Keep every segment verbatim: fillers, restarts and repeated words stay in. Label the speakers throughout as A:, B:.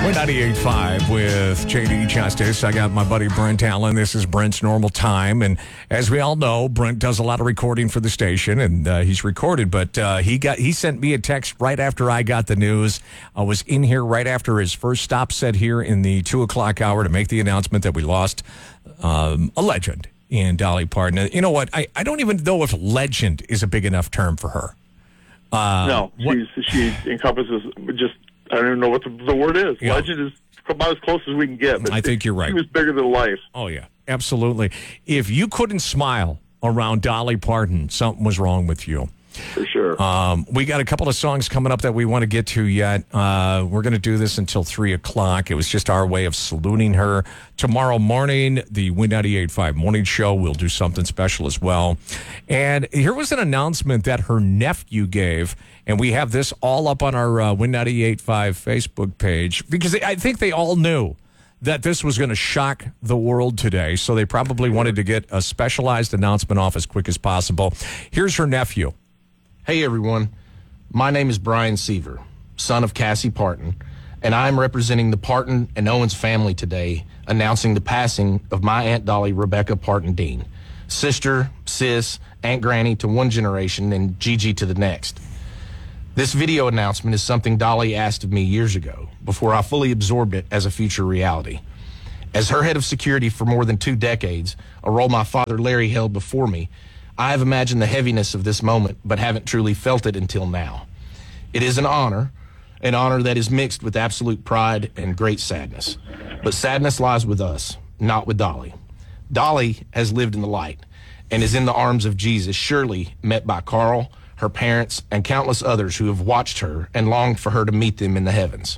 A: We're ninety-eight point five with J D Justice. I got my buddy Brent Allen. This is Brent's normal time. And as we all know, Brent does a lot of recording for the station, and uh, he's recorded. But uh, he got he sent me a text right after I got the news. I was in here right after his first stop set here in the two o'clock hour to make the announcement that we lost um, a legend in Dolly Parton. You know what? I, I don't even know if legend is a big enough term for her. Uh,
B: no, she's, she encompasses just, I don't even know what the, the word is. Yeah. Legend is about as close as we can get. But
A: I think you're right.
B: She was bigger than life.
A: Oh, yeah, absolutely. If you couldn't smile around Dolly Parton, something was wrong with you.
B: For sure.
A: Um, we got a couple of songs coming up that we want to get to yet. Uh, we're going to do this until three o'clock. It was just our way of saluting her. Tomorrow morning, the Win ninety-eight point five morning show, we'll do something special as well. And here was an announcement that her nephew gave, and we have this all up on our uh, Win ninety-eight point five Facebook page, because I think they all knew that this was going to shock the world today, so they probably wanted to get a specialized announcement off as quick as possible. Here's her nephew.
C: Hey, everyone. My name is Brian Seaver, son of Cassie Parton, and I'm representing the Parton and Owens family today, announcing the passing of my Aunt Dolly Rebecca Parton Dean, sister, sis, Aunt Granny to one generation, and Gigi to the next. This video announcement is something Dolly asked of me years ago, before I fully absorbed it as a future reality. As her head of security for more than two decades, a role my father Larry held before me, I have imagined the heaviness of this moment, but haven't truly felt it until now. It is an honor, an honor that is mixed with absolute pride and great sadness. But sadness lies with us, not with Dolly. Dolly has lived in the light and is in the arms of Jesus, surely met by Carl, her parents, and countless others who have watched her and longed for her to meet them in the heavens.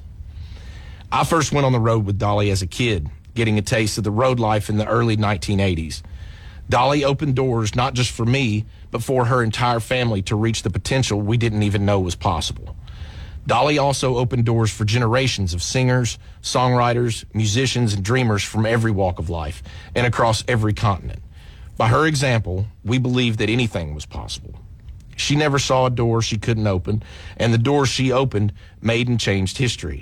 C: I first went on the road with Dolly as a kid, getting a taste of the road life in the early nineteen eighties. Dolly opened doors not just for me, but for her entire family to reach the potential we didn't even know was possible. Dolly also opened doors for generations of singers, songwriters, musicians, and dreamers from every walk of life and across every continent. By her example, we believed that anything was possible. She never saw a door she couldn't open, and the doors she opened made and changed history.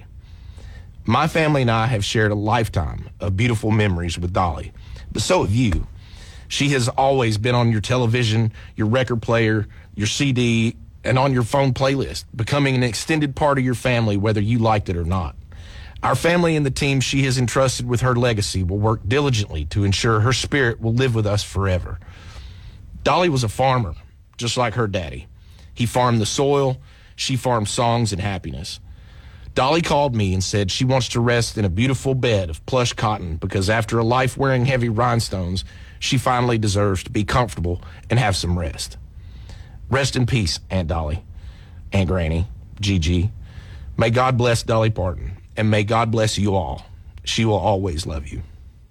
C: My family and I have shared a lifetime of beautiful memories with Dolly, but so have you. She has always been on your television, your record player, your C D, and on your phone playlist, becoming an extended part of your family, whether you liked it or not. Our family and the team she has entrusted with her legacy will work diligently to ensure her spirit will live with us forever. Dolly was a farmer, just like her daddy. He farmed the soil, she farmed songs and happiness. Dolly called me and said she wants to rest in a beautiful bed of plush cotton because after a life wearing heavy rhinestones, she finally deserves to be comfortable and have some rest. Rest in peace, Aunt Dolly, Aunt Granny, Gigi. May God bless Dolly Parton, and may God bless you all. She will always love you.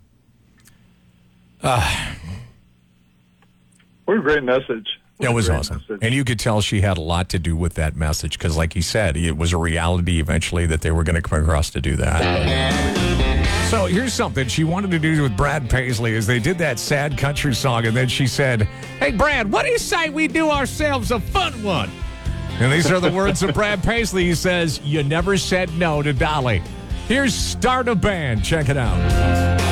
A: Uh,
B: what a great message.
A: That was awesome. Message. And you could tell she had a lot to do with that message because, like you said, it was a reality eventually that they were going to come across to do that. So here's something she wanted to do with Brad Paisley is they did that sad country song, and then she said, hey, Brad, what do you say we do ourselves a fun one? And these are the words of Brad Paisley. He says, you never said no to Dolly. Here's Start a Band. Check it out.